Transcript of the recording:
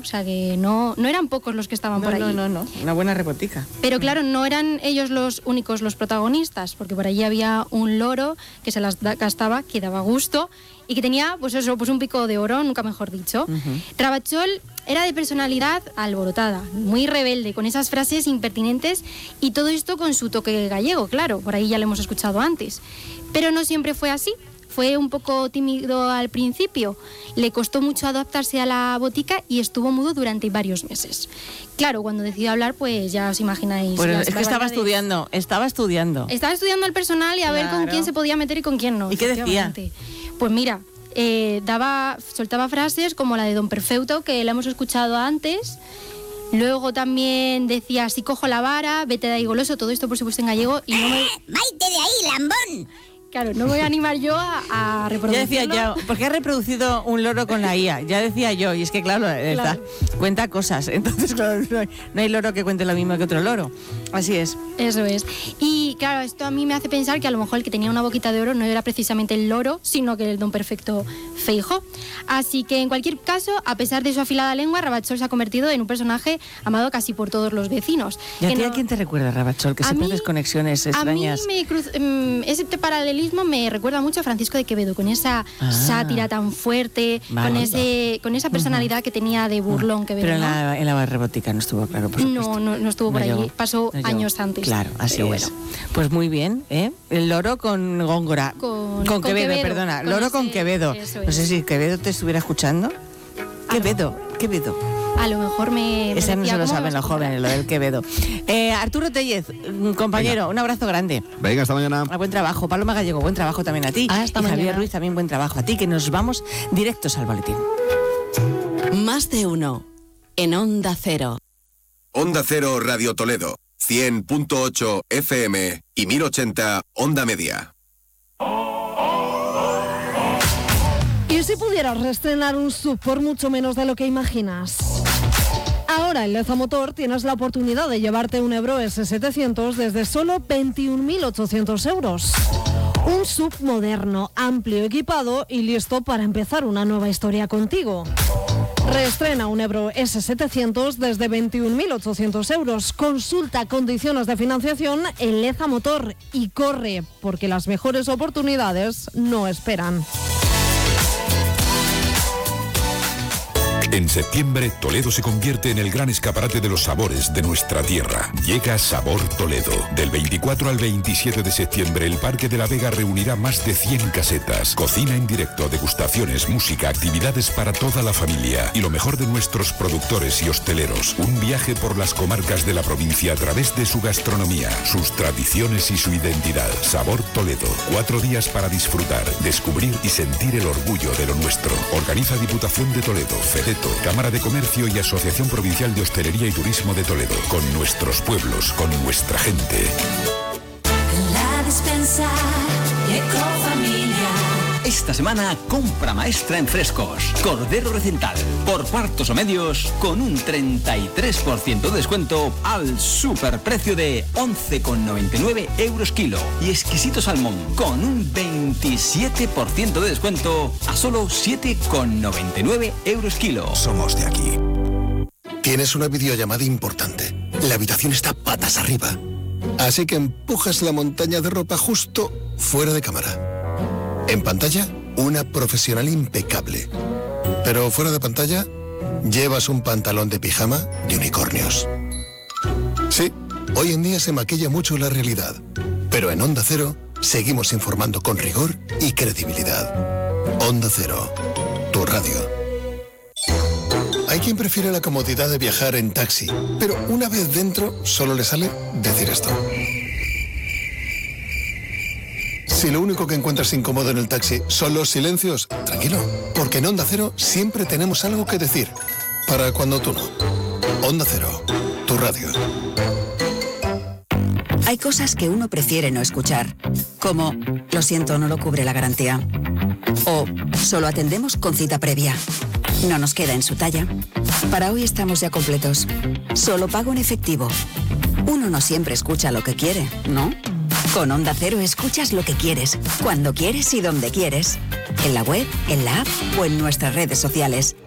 sea que no eran pocos los que estaban por allí. No, una buena rebotica. Pero claro, no eran ellos los únicos los protagonistas, porque por allí había un loro que se las gastaba, que daba gusto, y que tenía, pues un pico de oro, nunca mejor dicho. Ravachol era de personalidad alborotada, muy rebelde, con esas frases impertinentes, y todo esto con su toque gallego, claro, por ahí ya lo hemos escuchado antes. Pero no siempre fue así. Fue un poco tímido al principio, le costó mucho adaptarse a la botica y estuvo mudo durante varios meses. Claro, cuando decidió hablar, pues ya os imagináis. Bueno, es que estaba estudiando. Estaba estudiando el personal y a ver con quién se podía meter y con quién no. ¿Y qué decía? Pues mira, soltaba frases como la de Don Perfeuto, que la hemos escuchado antes. Luego también decía, si cojo la vara, vete de ahí goloso, todo esto por supuesto en gallego. Y no me... ¡Maite de ahí, lambón! Claro, no voy a animar yo a reproducirlo. Ya decía yo, porque ha reproducido un loro con la IA, ya decía yo, y es que claro. Cuenta cosas, entonces claro, no hay loro que cuente lo mismo que otro loro. Así es. Eso es. Y claro, esto a mí me hace pensar que a lo mejor el que tenía una boquita de oro no era precisamente el loro, sino que el don perfecto Feijóo. Así que en cualquier caso, a pesar de su afilada lengua, Ravachol se ha convertido en un personaje amado casi por todos los vecinos. ¿Y a ti a quién te recuerda, Ravachol? Que siempre haces conexiones extrañas. A mí ese paralelismo me recuerda mucho a Francisco de Quevedo, con esa sátira tan fuerte, con esa personalidad que tenía de burlón Quevedo. Pero en la rebótica no estuvo claro, por supuesto. No estuvo por allí, pasó años antes. Claro, así es. Bueno. Pues muy bien, ¿eh? El loro con Góngora. Con Quevedo, perdona. Loro con Quevedo. No sé si Quevedo te estuviera escuchando. Quevedo. A lo mejor esa no se lo saben los jóvenes, lo del Quevedo. Arturo Tellez, compañero, venga. Un abrazo grande. Venga, hasta mañana. Buen trabajo. Paloma Gallego, buen trabajo también a ti. Hasta mañana. Javier Ruiz, también buen trabajo a ti, que nos vamos directos al boletín. Más de uno en Onda Cero. Onda Cero Radio Toledo, 100.8 FM y 1080 Onda Media. ¿Y si pudieras reestrenar un SUV por mucho menos de lo que imaginas? Ahora en Leza Motor tienes la oportunidad de llevarte un Ebro S700 desde solo 21.800 euros. Un SUV moderno, amplio, equipado y listo para empezar una nueva historia contigo. Reestrena un Ebro S700 desde 21.800 euros. Consulta condiciones de financiación en Leza Motor y corre, porque las mejores oportunidades no esperan. En septiembre, Toledo se convierte en el gran escaparate de los sabores de nuestra tierra. Llega Sabor Toledo. Del 24 al 27 de septiembre, el Parque de la Vega reunirá más de 100 casetas. Cocina en directo, degustaciones, música, actividades para toda la familia. Y lo mejor de nuestros productores y hosteleros. Un viaje por las comarcas de la provincia a través de su gastronomía, sus tradiciones y su identidad. Sabor Toledo. 4 días para disfrutar, descubrir y sentir el orgullo de lo nuestro. Organiza Diputación de Toledo, FEDETO, Cámara de Comercio y Asociación Provincial de Hostelería y Turismo de Toledo. Con nuestros pueblos, con nuestra gente. La Despensa y Ecofamilia. Esta semana, compra maestra en frescos. Cordero Recental, por cuartos o medios, con un 33% de descuento al superprecio de 11,99 euros kilo. Y exquisito salmón, con un 27% de descuento a solo 7,99 euros kilo. Somos de aquí. Tienes una videollamada importante. La habitación está patas arriba. Así que empujas la montaña de ropa justo fuera de cámara. En pantalla, una profesional impecable. Pero fuera de pantalla, llevas un pantalón de pijama de unicornios. Sí, hoy en día se maquilla mucho la realidad. Pero en Onda Cero, seguimos informando con rigor y credibilidad. Onda Cero, tu radio. Hay quien prefiere la comodidad de viajar en taxi, pero una vez dentro, solo le sale decir esto. Si lo único que encuentras incómodo en el taxi son los silencios, tranquilo, porque en Onda Cero siempre tenemos algo que decir. Para cuando tú no. Onda Cero, tu radio. Hay cosas que uno prefiere no escuchar, como lo siento, no lo cubre la garantía. O solo atendemos con cita previa. No nos queda en su talla. Para hoy estamos ya completos. Solo pago en efectivo. Uno no siempre escucha lo que quiere, ¿no? Con Onda Cero escuchas lo que quieres, cuando quieres y donde quieres. En la web, en la app o en nuestras redes sociales.